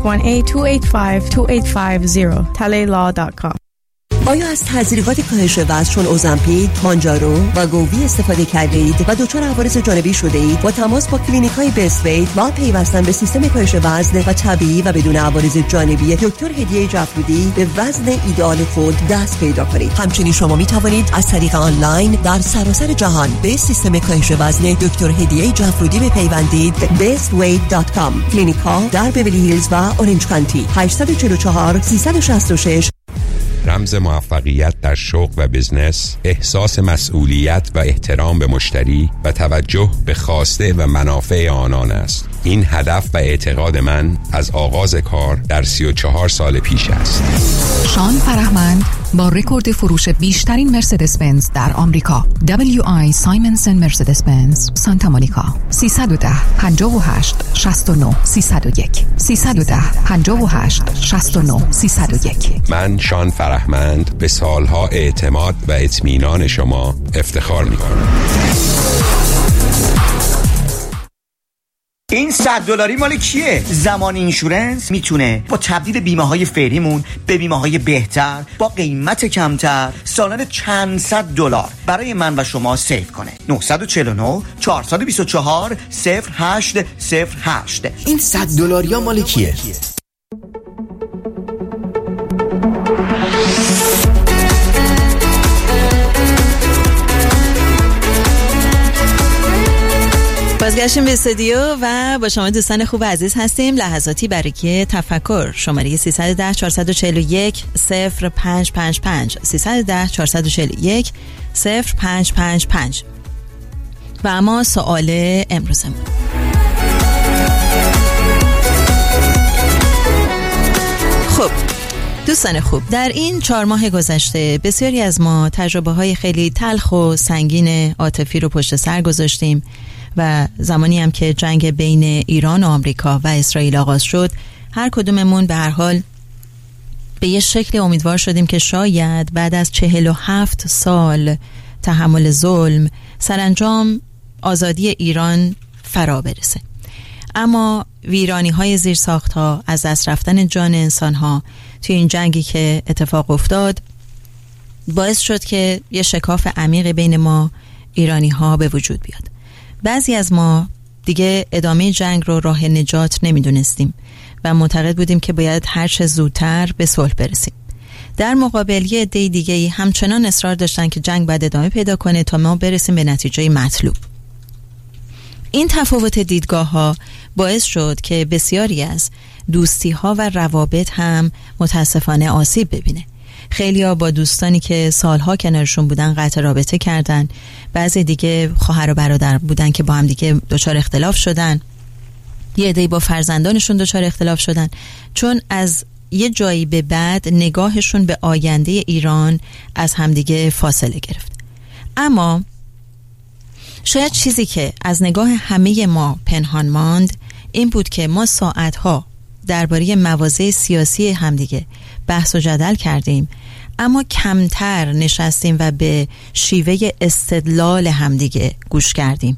1-888-285-2850 talelaw.com. آیا از تزریقات کاهش وزن چون اوزمپیک، مانجارو و گووی استفاده کرده اید و دچار عوارض جانبی شده اید؟ با تماس با کلینیک‌های بیست ویت و پیوستن به سیستم کاهش وزن و طبیعی و بدون عوارض جانبی دکتر هدیه جعفرودی به وزن ایدئال خود دست پیدا کنید. همچنین شما می توانید از طریق آنلاین در سراسر جهان به سیستم کاهش وزن دکتر هدیه جعفرودی بپیوندید. bestweight.com. کلینیک‌ها در بیولی هیلز و اورنج کانتی. 844 366. رمز موفقیت در شغل و بزنس، احساس مسئولیت و احترام به مشتری و توجه به خواسته و منافع آنان است. این هدف و اعتقاد من از آغاز کار در 34 سال پیش است. شان فرهمند با رکورد فروش بیشترین مرسدس بنز در آمریکا، WI سایمنسن مرسدس بنز سانتا مونیکا، 310 58 69 301 310 58 69 301. من شان فرهمند به سالها اعتماد و اطمینان شما افتخار می‌کنم. این $100 مال کیه؟ زمان اینشورنس میتونه با تبدیل بیمه‌های فعلیمون به بیمه‌های بهتر با قیمت کمتر سالانه چند $100 برای من و شما سیو کنه. 949 424 0808. این $100 مال کیه؟ بازگشتیم به استودیو و با شما دوستان خوب عزیز هستیم. لحظاتی برای تفکر. شماره 310 441 0555 310 441 0555. و اما سوال امروزمون، خب دوستان خوب، در این 4 ماه گذشته بسیاری از ما تجربه های خیلی تلخ و سنگین عاطفی رو پشت سر گذاشتیم و زمانی هم که جنگ بین ایران و آمریکا و اسرائیل آغاز شد، هر کدوممون به هر حال به یه شکل امیدوار شدیم که شاید بعد از 47 سال تحمل ظلم سرانجام آزادی ایران فرا برسه. اما ویرانی های زیر ساخت ها، از دست رفتن جان انسان ها توی این جنگی که اتفاق افتاد باعث شد که یه شکاف عمیق بین ما ایرانی ها به وجود بیاد. بعضی از ما دیگه ادامه جنگ رو راه نجات نمیدونستیم و معتقد بودیم که باید هر چه زودتر به صلح برسیم. در مقابل یه عده دیگه همچنان اصرار داشتن که جنگ باید ادامه پیدا کنه تا ما برسیم به نتیجه مطلوب. این تفاوت دیدگاه ها باعث شد که بسیاری از دوستی ها و روابط هم متاسفانه آسیب ببینه. خیلی ها با دوستانی که سالها کنارشون بودن قطع رابطه کردن. بعضی دیگه خواهر و برادر بودن که با هم دیگه دچار اختلاف شدن. یه عده‌ای با فرزندانشون دچار اختلاف شدن، چون از یه جایی به بعد نگاهشون به آینده ایران از همدیگه فاصله گرفت. اما شاید چیزی که از نگاه همه ما پنهان ماند این بود که ما ساعتها درباره مواضع سیاسی همدیگه بحث و جدل کردیم، اما کمتر نشستیم و به شیوه استدلال همدیگه گوش کردیم.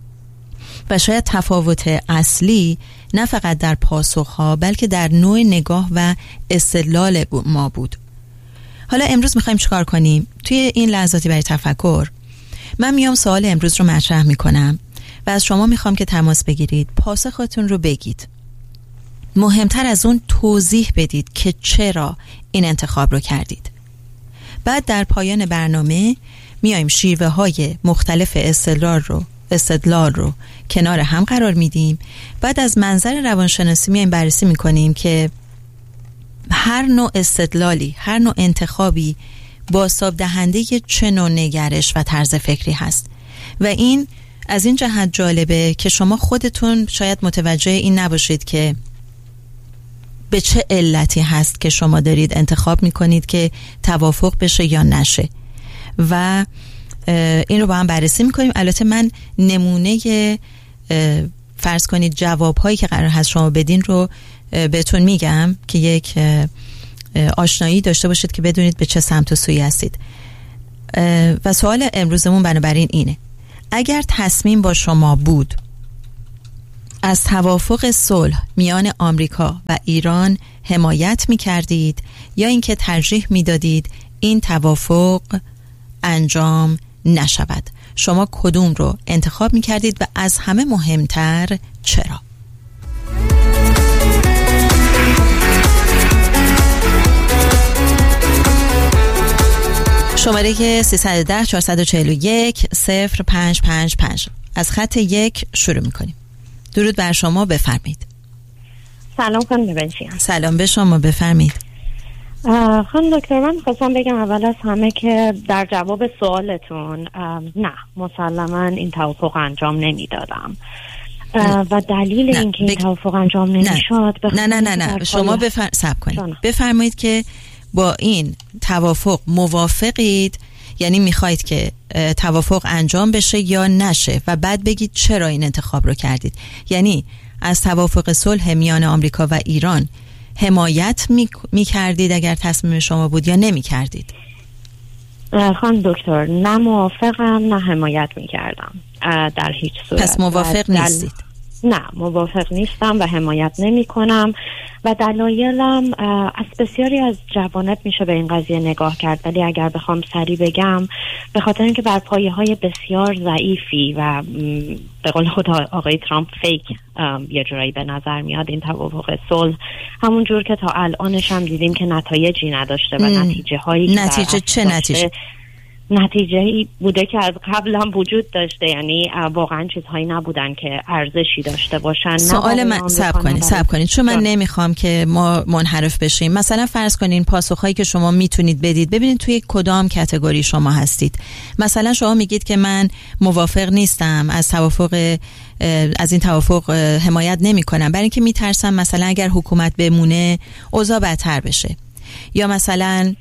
و شاید تفاوت اصلی نه فقط در پاسخها بلکه در نوع نگاه و استدلال ما بود. حالا امروز میخوایم چیکار کنیم؟ توی این لحظاتی برای تفکر من میام سوال امروز رو مطرح میکنم و از شما میخوام که تماس بگیرید، پاسختون رو بگید. مهمتر از اون توضیح بدید که چرا این انتخاب رو کردید. بعد در پایان برنامه میایم شیوه های مختلف استدلال رو کنار هم قرار میدیم. بعد از منظر روانشناسی میایم بررسی میکنیم که هر نوع استدلالی، هر نوع انتخابی بازتاب دهنده چه نوع نگرش و طرز فکری هست. و این از این جهت جالبه که شما خودتون شاید متوجه این نباشید که به چه علتی هست که شما دارید انتخاب میکنید که توافق بشه یا نشه. و این رو با هم بررسی میکنیم. البته من نمونه فرض کنید جوابهایی که قرار هست شما بدین رو بهتون میگم که یک آشنایی داشته باشید که بدونید به چه سمت و سوی هستید. و سوال امروزمون بنابراین اینه: اگر تصمیم با شما بود از توافق صلح میان آمریکا و ایران حمایت می‌کردید یا اینکه ترجیح می‌دادید این توافق انجام نشود؟ شما کدوم رو انتخاب می‌کردید و از همه مهمتر چرا؟ شماره 310 441 0555 از خط 1 شروع می‌کنیم. درود بر شما، بفرمایید. سلام خانم بنشیان. سلام به شما، بفرمایید. خانم دکتر، من خواستم بگم اول از همه که در جواب سوالتون نه، مسلما این توافق انجام نمیدادم و دلیل اینکه این توافق انجام نمیشد نه شما صبر کنید. بفرمایید که با این توافق موافقید، یعنی میخواید که توافق انجام بشه یا نشه و بعد بگید چرا این انتخاب رو کردید. یعنی از توافق صلح میان آمریکا و ایران حمایت میکردید اگر تصمیم شما بود یا نمیکردید؟ خانم دکتر، نه موافقم نه حمایت میکردم در هیچ صورت. پس موافق نیستید؟ نه، موافق نیستم و حمایت نمی کنم و دلایلم از بسیاری از جوانب میشه به این قضیه نگاه کرد، ولی اگر بخوام سریع بگم به خاطر اینکه بر پایه‌های بسیار ضعیفی و به قول خود آقای ترامپ فیک یه جورایی به نظر میاد این توافق صلح، همون جور که تا الانش هم دیدیم که نتایجی نداشته و نتیجه هایی نتیجه‌ای بوده که از قبل هم وجود داشته، یعنی واقعا چیزهایی نبودن که ارزشی داشته باشن. سوال من صبر کنید چون من نمیخوام که ما منحرف بشیم. مثلا فرض کنین پاسخهایی که شما میتونید بدید، ببینید توی کدام کاتگوری شما هستید. مثلا شما میگید که من موافق نیستم از این توافق حمایت نمیکنم برای اینکه میترسم مثلا اگر حکومت بمونه اوضاع بدتر بشه، یا مثلا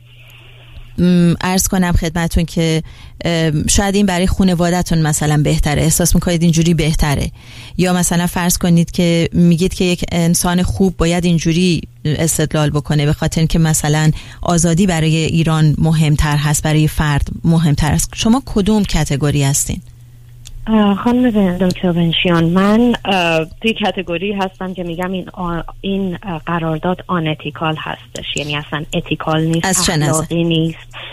عرض کنم خدمتون که شاید این برای خانواده‌تون مثلا بهتره، احساس میکنید اینجوری بهتره، یا مثلا فرض کنید که میگید که یک انسان خوب باید اینجوری استدلال بکنه به خاطر اینکه مثلا آزادی برای ایران مهمتر هست، برای فرد مهمتر است. شما کدوم کاتگوری هستین؟ خانم دکتر بنشیان، من توی کاتگوری هستم که میگم این قرارداد آن اتیکال هستش، یعنی اصلا اتیکال نیست، اخلاقی نیست.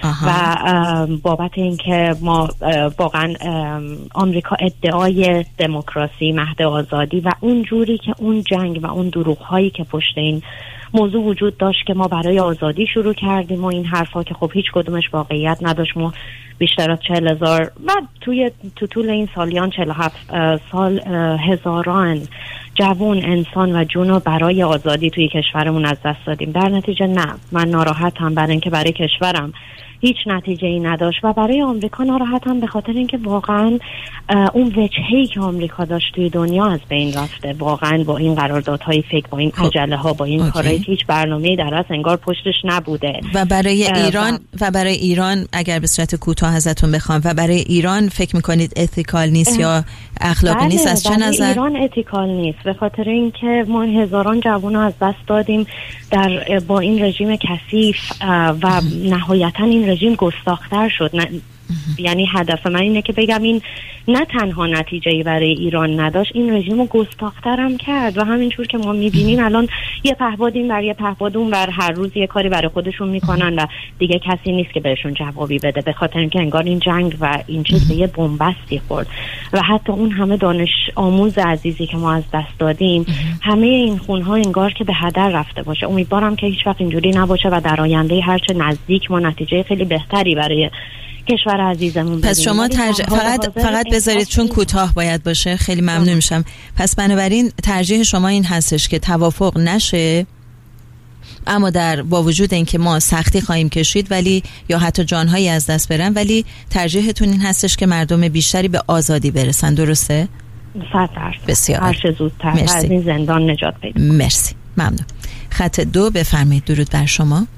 و بابت اینکه ما واقعا آمریکا ادعای دموکراسی، مهد آزادی و اون جوری که اون جنگ و اون دروغ هایی که پشت این موضوع وجود داشت که ما برای آزادی شروع کردیم و این حرفا که خب هیچ کدومش واقعیت نداشت. ما بیشتر از 40,000 و تو طول این سالیان 47 سال هزاران جوان انسان و جون رو برای آزادی توی کشورمون از دست دادیم. در نتیجه نه، من ناراحتم برای اینکه برای کشورم هیچ نتیجه ای نداشت و برای آمریکا ناراحتم به خاطر اینکه واقعا اون وجهی که آمریکا داشت توی دنیا از بین رفته، واقعا با این قراردادهای فیک، با این عجله ها، با این کارهایی که هیچ برنامه‌ای در اصل انگار پشتش نبوده. و برای ایران اگر به صورت کوتاه ازتون بخوام، و برای ایران فکر میکنید اتیکال نیست یا اخلاقی نیست؟ از چه نظر؟ ایران اتیکال نیست به خاطر اینکه ما هزاران جوان رو از دست دادیم با این رژیم کثیف و نهایتا این رژیم گستاخ‌تر شد. یعنی هدف من اینه که بگم این نه تنها نتیجه‌ای برای ایران نداشت، این رژیم رو گستاخ‌تر هم کرد و همینجور که ما می‌بینیم الان یه پهپاد این بر یه پهپاد اون بر، هر روز یه کاری برای خودشون میکنن و دیگه کسی نیست که بهشون جوابی بده، به خاطر اینکه انگار این جنگ و این چیز به یه بنبستی خورد و حتی اون همه دانش آموز عزیزی که ما از دست دادیم، همه این خون‌ها انگار که به هدر رفته باشه. امیدوارم که هیچ وقت اینجوری نباشه و در آینده هرچه نزدیک ما نتیجه خیلی بهتری برای کشور عزیزمون. پس شما فقط بذارید چون کوتاه باید باشه، خیلی ممنون میشم. پس بنابراین ترجیح شما این هستش که توافق نشه، اما با وجود اینکه ما سختی خواهیم کشید ولی یا حتی جانهایی از دست برن، ولی ترجیحتون این هستش که مردم بیشتری به آزادی برسن، درسته؟ 100%. بسیار هر چه زودتر از این زندان نجات پیدا. مرسی، ممنون. خط 2 بفرمایید. درود بر شما.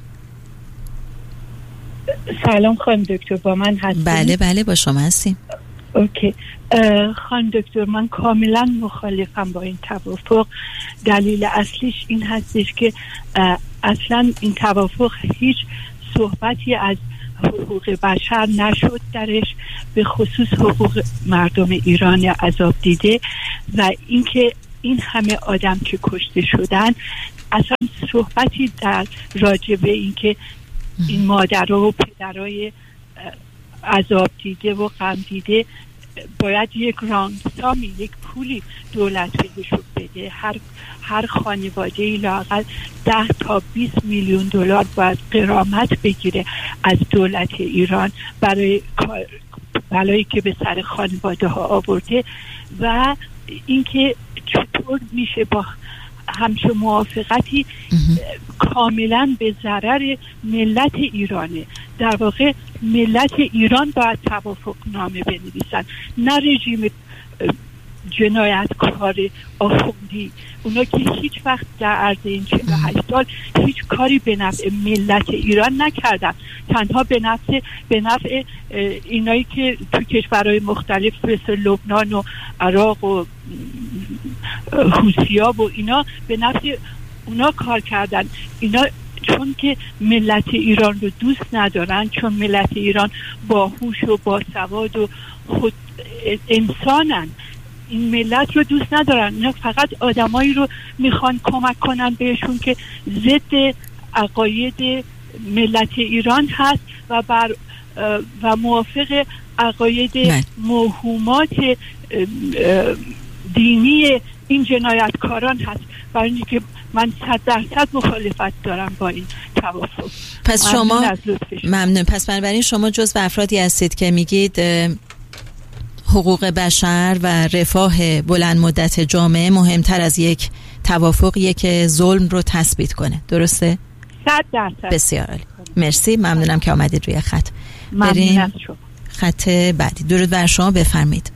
سلام خانم دکتر، با من هستین؟ بله با شما هستیم. اوکی. خانم دکتر، من کاملا مخالفم با این توافق. دلیل اصلیش این هستش که اصلا این توافق هیچ صحبتی از حقوق بشر نشد درش، به خصوص حقوق مردم ایران عذاب دیده، و اینکه این همه آدم که کشته شدن اصلا صحبتی در راجبه این که این مادرها و پدرای عذاب دیده و غم دیده باید یک رانسامی، یک پولی دولت بهشون بده. هر خانواده‌ای لااقل 10 تا 20 میلیون دلار باید غرامت بگیره از دولت ایران برای بلایی که به سر خانواده ها آورده. و اینکه چطور میشه با همچون موافقتی کاملا به ضرر ملت ایرانه. در واقع ملت ایران باید توافق نامه بنویسن، نه رژیم جنایتکار آخوندی. اونا که هیچ وقت در عرض این 48 سال هیچ کاری به نفع ملت ایران نکردن، تنها به نفع اینایی که تو کشورهای مختلف مثل لبنان و عراق و حوثی‌ها و اینا به نفع اونا کار کردن. اینا چون که ملت ایران رو دوست ندارن، چون ملت ایران باهوش و باسواد و خود انسانن، این ملت رو دوست ندارن. اینا فقط آدمایی رو میخوان کمک کنن بهشون که ضد عقاید ملت ایران هست و موافق عقاید موهومات دینی این جنایتکاران هست. برای اینکه من 100% مخالفت دارم با این توافق. پس شما ممنون. پس بنابراین شما جزو افرادی هستید که میگید حقوق بشر و رفاه بلند مدت جامعه مهمتر از یک توافقیه که ظلم رو تثبیت کنه، درسته؟ 100%. بسیار عالی، مرسی، ممنونم که آمدید روی خط. بریم خط بعدی. درود بر شما، بفرمایید.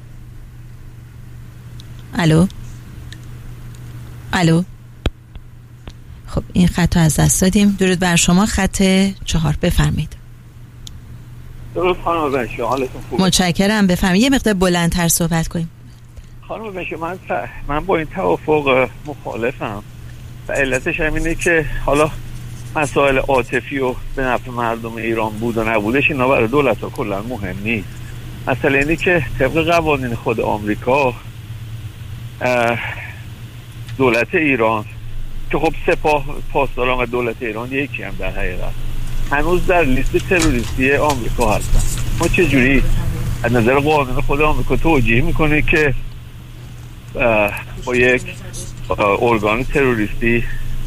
الو. خب این خط رو از دست دادیم. درود بر شما، خط 4، بفرمایید. درود خانم بنشو، حالتون خوبه؟ متشکرم، بفرمایید. یه مقدار بلندتر صحبت کنیم. خانم بنشو، من با این توافق مخالفم و علتش همینه که حالا مسائل عاطفی و به نفع مردم ایران بود و نبودش اینا برای دولت ها کلا مهم نیست. مثلا اینه که طبق قوانین خود آمریکا دولت ایران که خب سپاه پاسداران و دولت ایران یکی هم در حقیقت هنوز در لیست تروریستی آمریکا هستن. ما چجوری از نظر قانون خود آمریکا توجیه میکنه که با یک ارگان تروریستی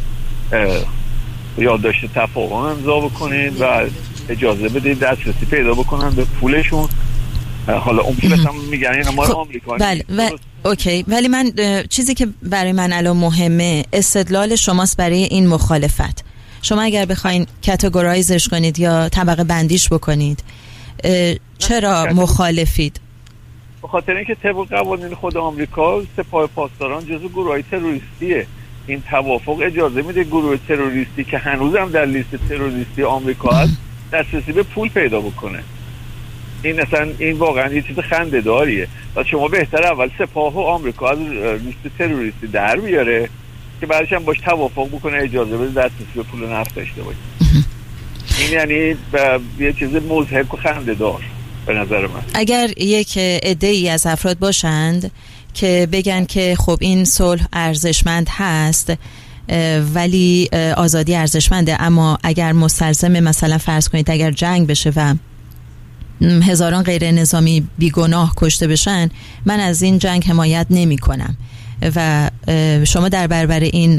یادداشت تفاهم امضا بکنید و اجازه بدید دسترسی پیدا بکنن به پولشون. حالا اون پولش هم میگن اینا مال آمریکا. بله اوکی، ولی من چیزی که برای من الان مهمه استدلال شماست برای این مخالفت. شما اگر بخواین کاتگورایزش کنید یا طبقه بندیش بکنید چرا مخالفید؟ به خاطر اینکه طبق قوانین خود آمریکا سپاه پاسداران جزو گروه‌های تروریستیه. این توافق اجازه میده گروه تروریستی که هنوزم در لیست تروریستی آمریکا هست دسترسی به پول پیدا بکنه. این واقعا یه چیز خنده‌داریه و شما بهتر اول سپاه و آمریکا از لیست تروریستی در بیاره که بعدش هم باش توافق بکنه اجازه بده دسترسی به پول نفت داشته باشه. این یعنی یه چیز مضحک و خنده‌دار به نظر من. اگر یک عده‌ای از افراد باشند که بگن که خب این صلح ارزشمند هست ولی آزادی ارزشمنده، اما اگر مستلزم مثلا فرض کنید اگر جنگ بشه و هزاران غیر نظامی بیگناه کشته بشن، من از این جنگ حمایت نمی کنم. و شما در برابر این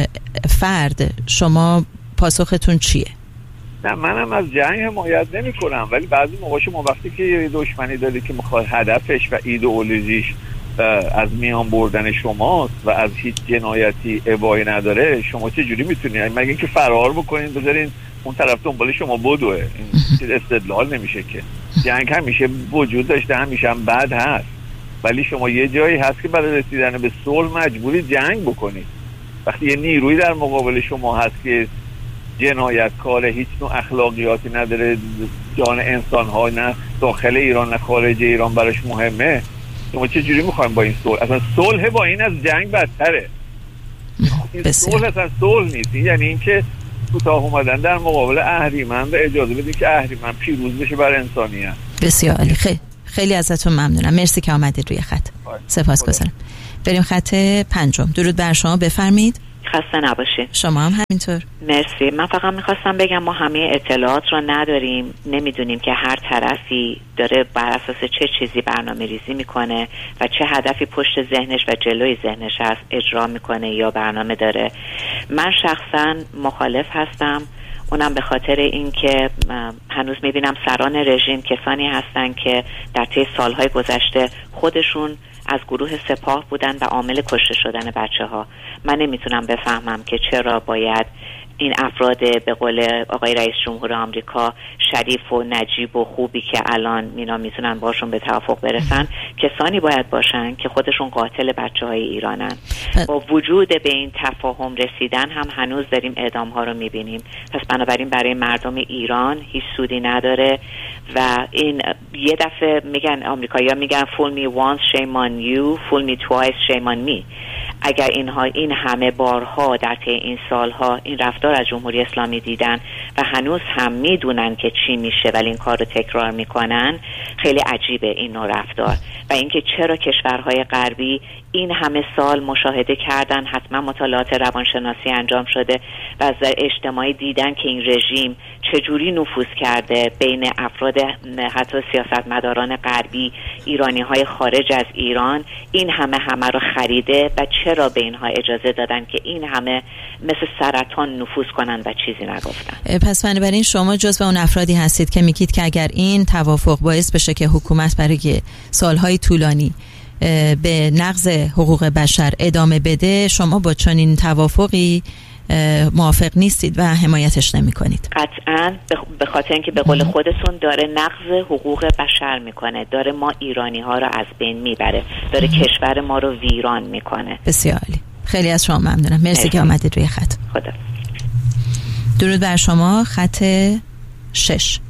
فرد شما پاسختون چیه؟ نه، منم از جنگ حمایت نمی کنم، ولی بعضی موقع شما وقتی که یه دشمنی داری که میخواد هدفش و ایدئولوژیش از میان بردن شماست و از هیچ جنایتی ابایی نداره، شما چه جوری میتونید مگه اینکه فرار بکنید بذارین اون طرف دنبال شما بدوه؟ این استدلال نمیشه که. جنگ همیشه وجود داشته، همیشه هم بد هست، ولی شما یه جایی هست که برای رسیدن به صلح مجبوری جنگ بکنید. وقتی یه نیروی در مقابل شما هست که جنایتکار، هیچ نوع اخلاقیاتی نداره، جان انسان‌ها نه داخل ایران نه خارج ایران براش مهمه، شما چه جوری می‌خواید با این صلح؟ اصلا صلح با این از جنگ بدتره. این صلح اصلا صلح نیست، یعنی اینکه کوتاه اومدن در مقابل اهریمن و اجازه بدید که اهریمن پیروز بشه بر انسانیت. بسیار عالی، خیلی ازتون ممنونم، مرسی که آمدید روی خط. سپاسگزارم. بریم خط 5. درود بر شما، بفرمایید. خسته نباشید. شما هم همینطور. مرسی. من فقط میخواستم بگم ما همه اطلاعات رو نداریم، نمیدونیم که هر طرفی داره بر اساس چه چیزی برنامه ریزی میکنه و چه هدفی پشت ذهنش و جلوی ذهنش هست اجرا میکنه یا برنامه داره. من شخصا مخالف هستم، اونم به خاطر اینکه هنوز میبینم سران رژیم کسانی هستن که در طی سالهای گذشته خودشون از گروه سپاه بودن و عامل کشته شدن بچه‌ها. من نمیتونم بفهمم که چرا باید این افراد به قول آقای رئیس جمهور آمریکا شریف و نجیب و خوبی که الان میتونن باشون به توافق برسن، کسانی باید باشن که خودشون قاتل بچه‌های ایرانن. با وجود به این تفاهم رسیدن هم هنوز داریم اعدام‌ها رو میبینیم. پس بنابراین برای مردم ایران هیچ سودی نداره و این یه دفعه میگن آمریکایی‌ها میگن fool me once shame on you, fool me twice shame on me. اگر این همه بارها در طی این سالها این رفتار از جمهوری اسلامی دیدن و هنوز هم میدونن که چی میشه ولی این کار رو تکرار میکنن، خیلی عجیبه این نوع رفتار. و اینکه چرا کشورهای غربی این همه سال مشاهده کردن، حتما مطالعات روانشناسی انجام شده و از اجتماعی دیدن که این رژیم چجوری نفوذ کرده بین افراد حتی سیاستمداران غربی، ایرانی‌های خارج از ایران، این همه رو خریده و چرا به اینها اجازه دادن که این همه مثل سرطان نفوذ کنن و چیزی نگفتن. پس بنابراین شما جزو اون افرادی هستید که میگید که اگر این توافق باعث بشه که حکومت برای سالهای طولانی به نقض حقوق بشر ادامه بده، شما با چنین توافقی موافق نیستید و حمایتش نمی کنید؟ قطعاً، به خاطر اینکه به قول خودتون داره نقض حقوق بشر میکنه، داره ما ایرانی ها رو از بین میبره، داره کشور ما رو ویران میکنه. بسیار عالی، خیلی از شما ممنونم، مرسی که آمدید روی خط. خدا. درود بر شما، خط 6.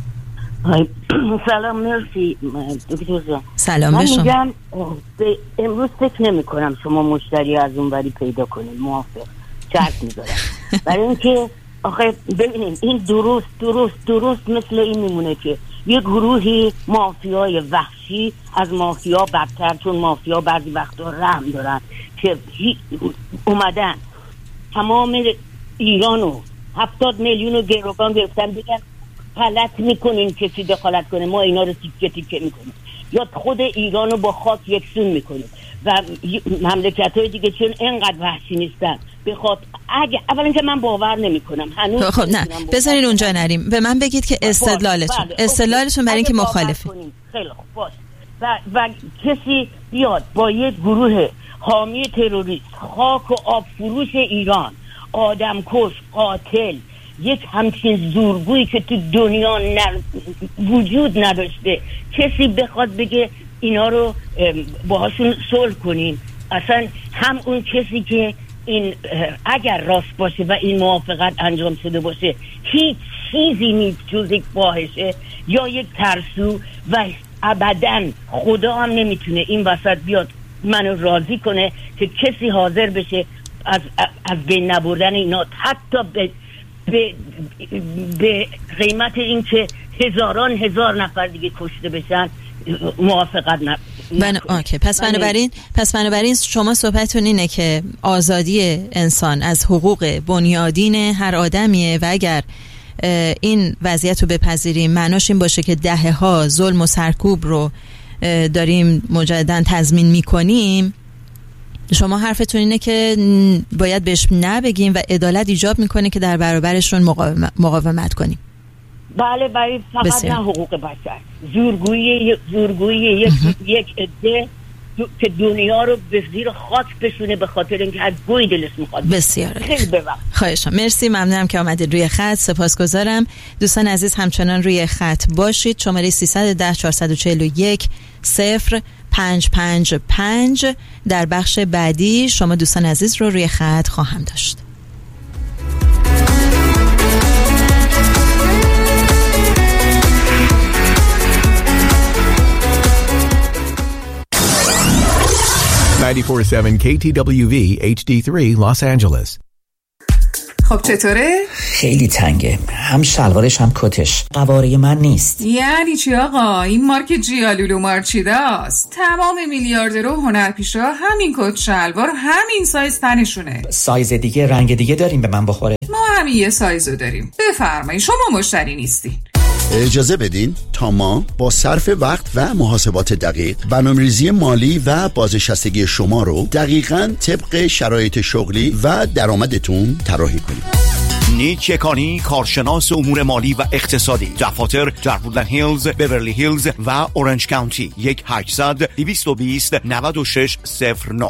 سلام، مرسی دکتر جان. سلام به شما. من میگم امروز فکر نمی کنم شما مشتری از اون وری پیدا کنید، موافق شرط میذارم. برای اینکه آخه ببینید این درست مثل این میمونه که یه گروهی مافیای وحشی از مافیا بدتر، چون مافیا بعضی وقتا رحم دارن، که اومدن تمام ایرانو 70 میلیون رو گروگان گرفتن، بگن غلط میکنین کسی دخالت کنه، ما اینا رو تیکه تیکه میکنیم یا خود ایران رو با خاک یکسون میکنیم و مملکت های دیگه چون اینقدر وحشی نیستن بخواد. اگه اولا که من باور نمی کنم هنوز. خب نه بذارین اونجا نریم، به من بگید که استدلالتون برای اینکه مخالفه. خیلی خوب باش. و کسی بیاد با یک گروه حامی تروریست، خاک و آب فروش ایران، آدمکش، قاتل، یک همچین زورگویی که تو دنیا وجود نداشته، کسی بخواد بگه اینا رو باهاشون صلح کنیم، اصلا هم اون کسی که این اگر راست باشه و این موافقت انجام شده باشه هیچ چیزی نیست جز یک فاحشه یا یک ترسو و ابداً خدا هم نمیتونه این وسط بیاد منو راضی کنه که کسی حاضر بشه از بین نبردن اینا، حتی به قیمت این که هزار نفر دیگه کشته بشن موافقت اوکی. پس بنابراین شما صحبتون اینه که آزادی انسان از حقوق بنیادین هر آدمیه و اگر این وضعیت رو بپذیریم معناش این باشه که دهه‌ها ظلم و سرکوب رو داریم مجددا تضمین میکنیم. شما حرفتون اینه که باید بهش نبگیم و عدالت ایجاب میکنه که در برابرشون مقاومت کنیم. بله، فقط نه حقوق بشر، زورگویی یک عده که دنیا رو به زیر خاک بشونه به خاطر اینکه از گوی دلش میخواد. بسیار خواهشم، مرسی، ممنونم که آمدید روی خط، سپاسگزارم. دوستان عزیز همچنان روی خط باشید. شماره 310 441 0555. در بخش بعدی شما دوستان عزیز رو روی خط خواهم داشت. KTWV HD3 Los Angeles. خب چطوره؟ خیلی تنگه، هم شلوارش هم کتش قواره من نیست. یعنی چی آقا؟ این مارک جیالولو مارچیداست. تمام میلیاردر و هنرپیشا همین کت شلوار همین سایز تنشونه. سایز دیگه رنگ دیگه داریم به من بخوره؟ ما همین یه سایزو داریم. بفرمایید، شما مشتری نیستی. اجازه بدین تا ما با صرف وقت و محاسبات دقیق برنامه‌ریزی مالی و بازنشستگی شما رو دقیقاً طبق شرایط شغلی و درآمدتون طراحی کنیم. نیک یکانی، کارشناس امور مالی و اقتصادی، دفاتر در وودلند هیلز، بیورلی هیلز و اورنج کانتی. 1-800-220-9609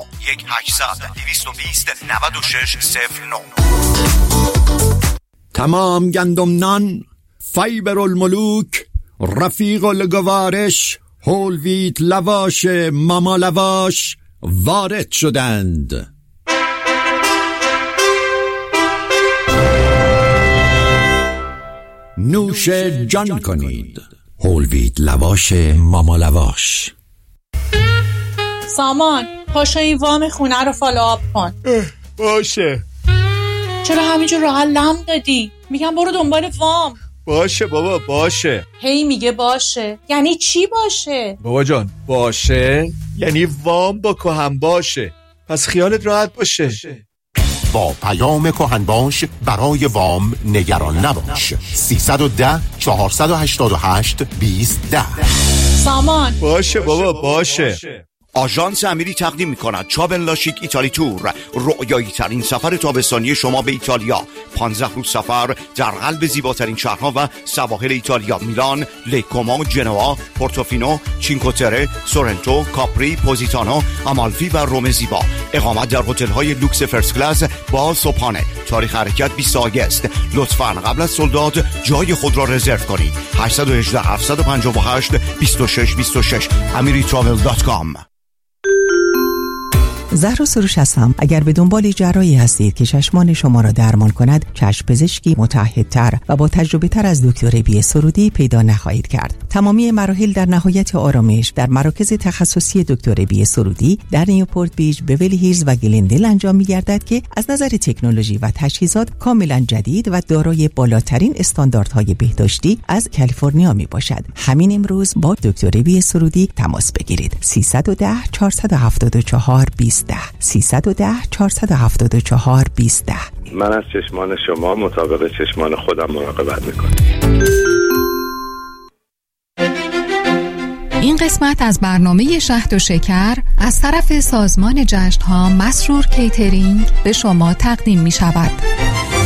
1-800-220-9609. تمام گندم نان، فایبر الملوک، رفیق الگوارش، هول ویت لواش ماما لواش وارد شدند. نوش جان کنید. هول ویت لواش ماما لواش. سامان پاشا این وام خونه رو فالوآپ کن. باشه. چرا همینجور راه لم دادی؟ میگم برو دنبال وام. باشه بابا باشه. هی میگه باشه، یعنی چی باشه؟ بابا جان باشه یعنی وام با کهن باشه، پس خیالت راحت باشه. با پیام کهن باش برای وام نگران نباش. 310-488-2010. سامان باشه بابا باشه. آژانس امیری تقدیم می‌کند چابن لاشیک ایتالی تور، رؤیایی ترین سفر تابستانی شما به ایتالیا. 15 روز سفر در قلب زیباترین شهرها و سواحل ایتالیا: میلان، لیکومو، جنوا، پورتوفینو، چینکوتره، سورنتو، کاپری، پوزیتانو، آمالفی و روم زیبا. اقامت در هتل‌های لوکس فرست کلاس با صبحانه. تاریخ حرکت 20 آگوست. لطفاً قبل از سولداد جای خود را رزرو کنید. 818-758-2626 amiritravel.com. زهرا سروش هستم. اگر به دنبال جراحی هستید که چشمان شما را درمان کند، چشم پزشکی متعهدتر و با تجربه تر از دکتر بی سرودی پیدا نخواهید کرد. تمامی مراحل در نهایت آرامش در مراکز تخصصی دکتر بی سرودی در نیوپورت بیچ، بیولی هیلز و گلندل انجام می‌گردد که از نظر تکنولوژی و تجهیزات کاملا جدید و دارای بالاترین استانداردهای بهداشتی از کالیفرنیا میباشد. همین امروز با دکتر بی سرودی تماس بگیرید. 310-474-20 310-474-20. من از چشمان شما مطابق چشمان خودم مراقبت میکنم. این قسمت از برنامه شهد و شکر از طرف سازمان جشن‌ها مسرور کیترینگ به شما تقدیم می شود.